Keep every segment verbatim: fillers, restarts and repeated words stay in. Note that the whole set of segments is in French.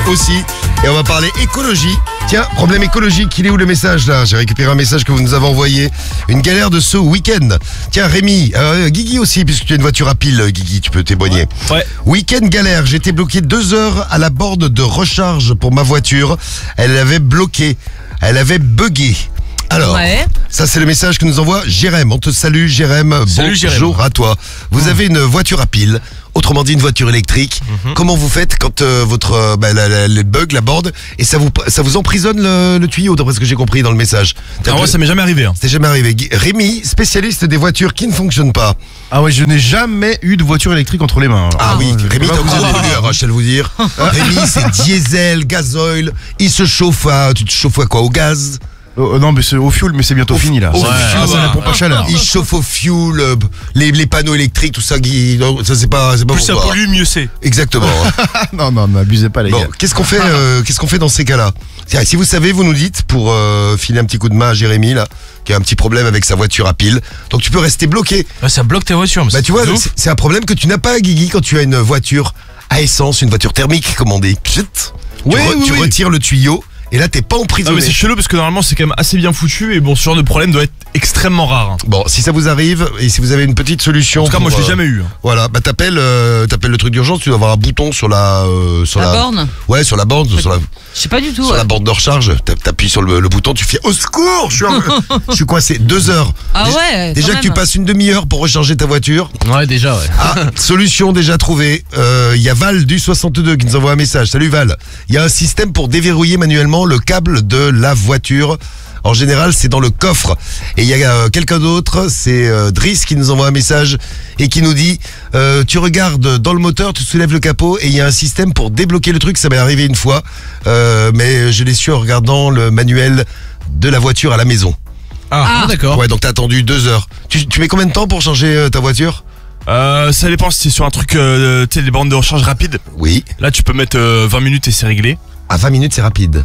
aussi. Et on va parler écologie. Tiens, problème écologique, il est où le message là? J'ai récupéré un message que vous nous avez envoyé. Une galère de ce week-end. Tiens Rémi, euh, Guigui aussi, puisque tu as une voiture à pile, Guigui, tu peux témoigner. Ouais. ouais. Week-end galère, j'ai été bloqué deux heures à la borne de recharge pour ma voiture. Elle avait bloqué, elle avait bugué. Alors, ouais. Ça c'est le message que nous envoie Jérém. On te salue Jérém. Salut Jérém. Bonjour à toi. Vous mmh. avez une voiture à pile, autrement dit une voiture électrique. Mmh. Comment vous faites quand euh, votre euh, bah, la, la, le bug, la borne, et ça vous ça vous emprisonne le, le tuyau, d'après ce que j'ai compris dans le message? Ah ouais, ça m'est jamais arrivé. Hein. C'est jamais arrivé. Rémi, spécialiste des voitures qui ne fonctionnent pas. Ah ouais, je n'ai jamais eu de voiture électrique entre les mains. Alors. Ah, ah oui, ouais. Rémi, t'as encore des pollueurs, je vais vous dire. Rémi, c'est diesel, gasoil. Il se chauffe à, tu te chauffes à quoi? Au gaz? Oh, non mais c'est au fuel, mais c'est bientôt au fini là. Au ouais, fuel, c'est la pompe à chaleur. Il chauffe au fuel, euh, les, les panneaux électriques, tout ça, qui, ça c'est pas, c'est pas. Plus ça pollue, mieux c'est. Exactement. non non, n'abusez pas les bon, gars. Qu'est-ce qu'on fait, euh, qu'est-ce qu'on fait dans ces cas-là? Si vous savez, vous nous dites pour euh, filer un petit coup de main à Jérémy là, qui a un petit problème avec sa voiture à pile. Donc tu peux rester bloqué. Ouais, ça bloque ta voiture. Bah tu vois, c'est, c'est un problème que tu n'as pas, Guigui, quand tu as une voiture à essence, une voiture thermique, comme on dit. Pchit, oui, tu, re, oui, tu oui. retires le tuyau. Et là, t'es pas emprisonné. Ah mais c'est chelou parce que normalement c'est quand même assez bien foutu et bon, ce genre de problème doit être extrêmement rare. Bon, si ça vous arrive et si vous avez une petite solution. En tout cas, pour, moi je l'ai euh, jamais eu. Voilà, bah t'appelles, euh, t'appelles le truc d'urgence. Tu dois avoir un bouton sur la, euh, sur la, la borne. Ouais, sur la borne, sur la. Je sais pas du tout. Sur ouais. la borne de recharge, t'appuies sur le, le bouton, tu fais au secours. Je suis, en... je suis coincé deux heures. Ah déjà, ouais. Déjà que tu passes une demi-heure pour recharger ta voiture. Ouais, déjà. Ouais. Ah, solution déjà trouvée. Il euh, y a Val du soixante-deux qui nous envoie un message. Salut Val. Il y a un système pour déverrouiller manuellement le câble de la voiture. En général, c'est dans le coffre. Et il y a euh, quelqu'un d'autre, c'est euh, Driss qui nous envoie un message et qui nous dit euh, tu regardes dans le moteur, tu soulèves le capot et il y a un système pour débloquer le truc. Ça m'est arrivé une fois, euh, mais je l'ai su en regardant le manuel de la voiture à la maison. Ah, ah. D'accord. Ouais, donc t'as attendu deux heures. Tu, tu mets combien de temps pour changer euh, ta voiture? Euh, ça dépend si c'est sur un truc, euh, tu sais, des bornes de recharge rapide. Oui. Là, tu peux mettre euh, vingt minutes et c'est réglé. À vingt minutes, c'est rapide.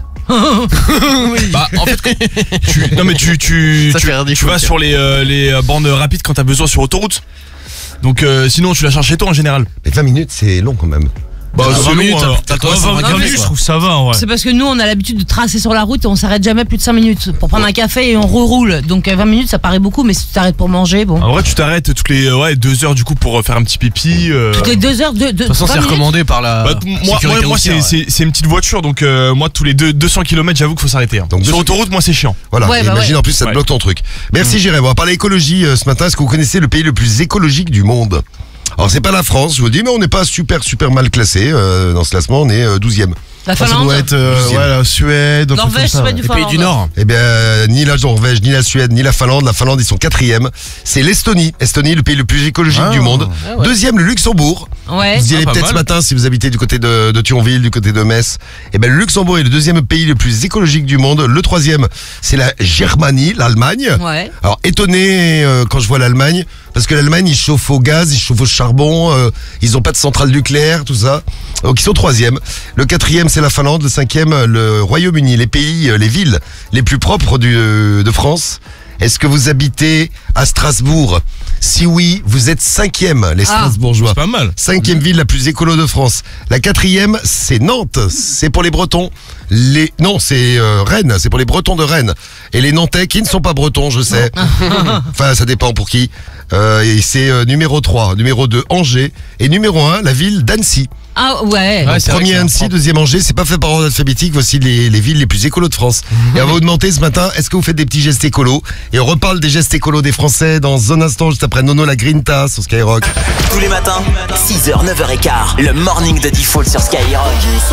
Oui. Bah en fait tu, non mais tu tu tu, tu, tu vas sur les euh, les bornes rapides quand t'as besoin sur autoroute. Donc euh, sinon tu la charges chez toi en général. Mais vingt minutes c'est long quand même. Bah vingt c'est minutes, long, t'as toi, vingt minutes je trouve ça va ouais. C'est parce que nous on a l'habitude de tracer sur la route et on s'arrête jamais plus de cinq minutes pour prendre un café et on reroule. Donc vingt minutes ça paraît beaucoup, mais si tu t'arrêtes pour manger, bon. En vrai tu t'arrêtes toutes les ouais deux heures du coup pour faire un petit pipi. Euh... Toutes les deux heures de. De, de toute façon c'est recommandé par la. Bah, moi moi, moi c'est, ouais. c'est c'est une petite voiture donc euh, moi tous les deux, deux cents kilomètres j'avoue qu'il faut s'arrêter. Hein. Donc sur autoroute moi c'est chiant. Voilà. Ouais, bah imagine ouais. En plus ça te ouais. bloque ton truc. Merci mmh. Jérém. On va parler écologie euh, ce matin. Est-ce que vous connaissez le pays le plus écologique du monde? Alors c'est pas la France, je vous dis, mais on n'est pas super super mal classé euh, dans ce classement, on est euh, douzième. La Finlande, ça doit être euh, ouais, la Suède, Norvège, c'est pas du les pays du Nord. Eh bien, euh, ni la Norvège, ni la Suède, ni la Finlande. La Finlande, ils sont quatrième. C'est l'Estonie. Estonie, le pays le plus écologique ah, du monde. ah ouais. Deuxième, le Luxembourg. Ouais. Vous y allez ah, peut-être ce matin si vous habitez du côté de, de Thionville, du côté de Metz. Eh bien, le Luxembourg est le deuxième pays le plus écologique du monde. Le troisième, c'est la Germanie, l'Allemagne. Ouais. Alors, étonné euh, quand je vois l'Allemagne, parce que l'Allemagne, ils chauffent au gaz, ils chauffent au charbon, euh, ils n'ont pas de centrale nucléaire, tout ça. Donc, ils sont troisième. Le quatrième, c'est la Finlande. Le cinquième, le Royaume-Uni. Les pays, les villes les plus propres du, de France. Est-ce que vous habitez à Strasbourg? Si oui, vous êtes cinquième, les ah, Strasbourgeois. C'est pas mal. Cinquième ville la plus écolo de France. La quatrième, c'est Nantes. C'est pour les Bretons. Les non, c'est euh, Rennes. C'est pour les Bretons de Rennes. Et les Nantais qui ne sont pas Bretons, je sais. Enfin, ça dépend pour qui. Euh, et c'est euh, numéro trois, numéro deux, Angers. Et numéro un, la ville d'Annecy. Ah ouais. Donc, premier Annecy, deuxième Angers, c'est pas fait par ordre alphabétique, voici les, les villes les plus écolos de France. Et on va vous demander ce matin, est-ce que vous faites des petits gestes écolos? Et on reparle des gestes écolos des Français dans un instant, juste après Nono la Grinta sur Skyrock. Tous les matins, six heures, neuf heures quinze, le morning de Default sur Skyrock.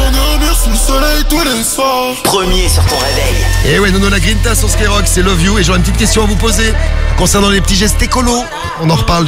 Premier sur ton réveil. Et ouais, Nono la Grinta sur Skyrock, c'est Love You. Et j'aurais une petite question à vous poser concernant les petits gestes écolos. On en reparle.